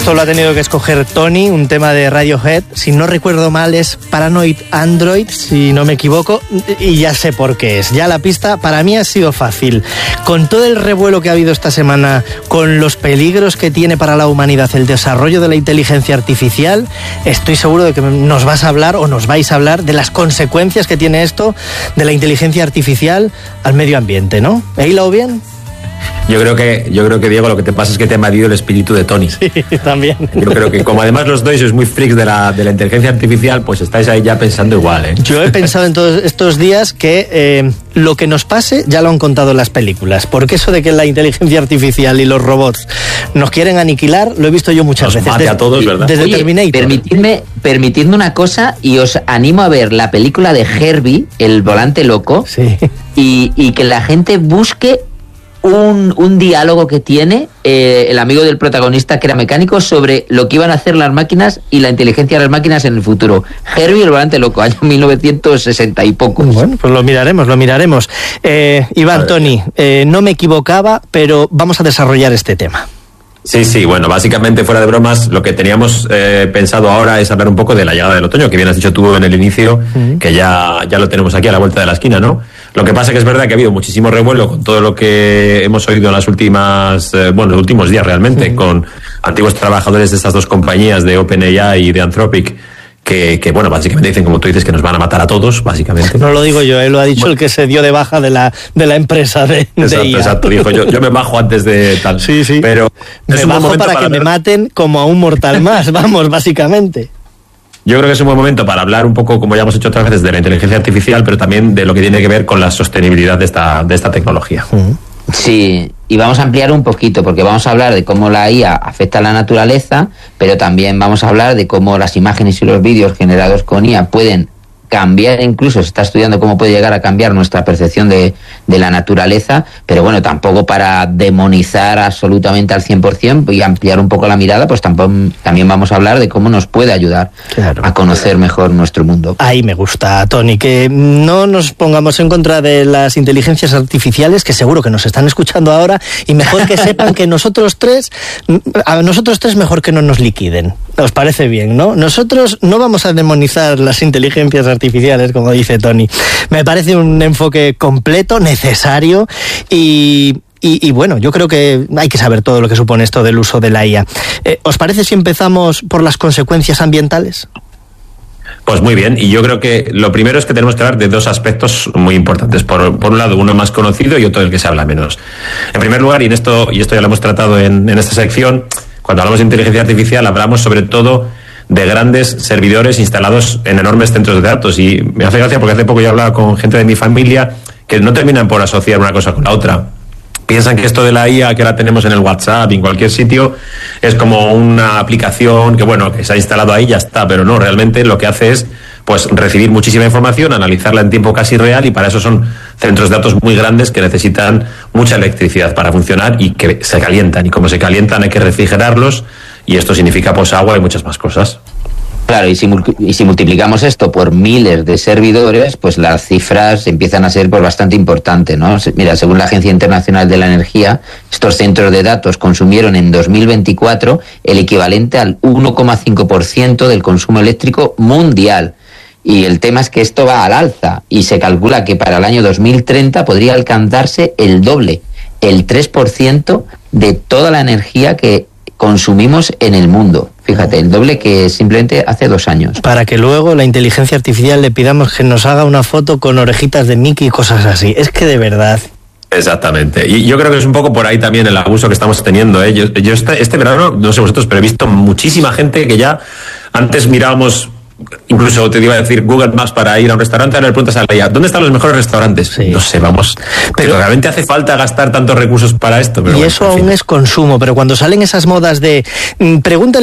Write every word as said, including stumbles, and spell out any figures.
Esto lo ha tenido que escoger Tony, un tema de Radiohead. Si no recuerdo mal es Paranoid Android, si no me equivoco, y ya sé por qué es. Ya la pista para mí ha sido fácil. Con todo el revuelo que ha habido esta semana, con los peligros que tiene para la humanidad el desarrollo de la inteligencia artificial, estoy seguro de que nos vas a hablar o nos vais a hablar de las consecuencias que tiene esto de la inteligencia artificial al medio ambiente, ¿no? ¿He hilado bien? Yo creo que, yo creo que Diego, lo que te pasa es que te ha invadido el espíritu de Tony. Sí, también. Yo creo que como además los dos sois muy freaks de la, de la inteligencia artificial, pues estáis ahí ya pensando igual, ¿eh? Yo he pensado en todos estos días que eh, lo que nos pase ya lo han contado en las películas, porque eso de que la inteligencia artificial y los robots nos quieren aniquilar, lo he visto yo muchas nos veces. Mate desde, a todos, ¿verdad? Desde Oye, Terminator. Permitidme, permitidme una cosa y os animo a ver la película de Herbie, El volante loco, Sí. y, y que la gente busque Un, un diálogo que tiene eh, el amigo del protagonista, que era mecánico, sobre lo que iban a hacer las máquinas y la inteligencia de las máquinas en el futuro. Herbie, el volante loco, año mil novecientos sesenta y pocos. Bueno, pues lo miraremos, lo miraremos. Eh, Iván, Tony, eh, no me equivocaba, pero vamos a desarrollar este tema. Sí, sí, bueno, básicamente, fuera de bromas, lo que teníamos eh, pensado ahora es hablar un poco de la llegada del otoño, que bien has dicho tú en el inicio, uh-huh. que ya, ya lo tenemos aquí a la vuelta de la esquina, ¿no? Lo que pasa que es verdad que ha habido muchísimo revuelo con todo lo que hemos oído en las últimas, eh, bueno, los últimos días realmente, uh-huh. con antiguos trabajadores de estas dos compañías, de OpenAI y de Anthropic, que, que, bueno, básicamente dicen, como tú dices, que nos van a matar a todos, básicamente. No lo digo yo, eh, lo ha dicho bueno. el que se dio de baja de la, de la empresa de, exacto, de I A. Exacto, dijo, yo, yo me bajo antes de tal. Sí, sí. Pero me bajo para, para que ver... me maten como a un mortal más, vamos, básicamente. Yo creo que es un buen momento para hablar un poco, como ya hemos hecho otras veces, de la inteligencia artificial, pero también de lo que tiene que ver con la sostenibilidad de esta, de esta tecnología. Uh-huh. Sí, y vamos a ampliar un poquito, porque vamos a hablar de cómo la I A afecta a la naturaleza, pero también vamos a hablar de cómo las imágenes y los vídeos generados con I A pueden cambiar, incluso se está estudiando cómo puede llegar a cambiar nuestra percepción de, de la naturaleza, pero bueno, tampoco para demonizar absolutamente al cien por ciento y ampliar un poco la mirada, pues tampoco, también vamos a hablar de cómo nos puede ayudar claro, a conocer mejor nuestro mundo. Ahí me gusta, Tony, que no nos pongamos en contra de las inteligencias artificiales, que seguro que nos están escuchando ahora, y mejor que sepan que nosotros tres, a nosotros tres mejor que no nos liquiden. ¿Os parece bien, no? Nosotros no vamos a demonizar las inteligencias artificiales artificiales, como dice Tony. Me parece un enfoque completo, necesario y, y, y bueno, yo creo que hay que saber todo lo que supone esto del uso de la I A. Eh, ¿Os parece si empezamos por las consecuencias ambientales? Pues muy bien, y yo creo que lo primero es que tenemos que hablar de dos aspectos muy importantes. Por, por un lado, uno más conocido y otro del que se habla menos. En primer lugar, y en esto, y esto ya lo hemos tratado en, en esta sección, cuando hablamos de inteligencia artificial hablamos sobre todo de grandes servidores instalados en enormes centros de datos. Y me hace gracia porque hace poco yo hablaba con gente de mi familia que no terminan por asociar una cosa con la otra. Piensan que esto de la I A que ahora tenemos en el WhatsApp y en cualquier sitio es como una aplicación que, bueno, que se ha instalado ahí y ya está, pero no, realmente lo que hace es pues recibir muchísima información, analizarla en tiempo casi real, y para eso son centros de datos muy grandes que necesitan mucha electricidad para funcionar y que se calientan, y como se calientan hay que refrigerarlos, y esto significa pues agua y muchas más cosas. Claro, y si, y si multiplicamos esto por miles de servidores, pues las cifras empiezan a ser pues bastante importantes, ¿no? Mira, según la Agencia Internacional de la Energía, estos centros de datos consumieron en dos mil veinticuatro el equivalente al uno coma cinco por ciento del consumo eléctrico mundial. Y el tema es que esto va al alza, y se calcula que para el año dos mil treinta podría alcanzarse el doble, el tres por ciento de toda la energía que consumimos en el mundo. Fíjate, el doble que simplemente hace dos años. Para que luego la inteligencia artificial le pidamos que nos haga una foto con orejitas de Mickey y cosas así. Es que de verdad... Exactamente. Y yo creo que es un poco por ahí también el abuso que estamos teniendo, ¿eh? Yo, yo este, este verano, no sé vosotros, pero he visto muchísima gente que ya antes mirábamos... Incluso te iba a decir Google Maps para ir a un restaurante, ahora le preguntas a la I A, ¿dónde están los mejores restaurantes? Sí. No sé, vamos. Pero realmente hace falta gastar tantos recursos para esto. Pero y bueno, eso aún es consumo, pero cuando salen esas modas de... Pregúntale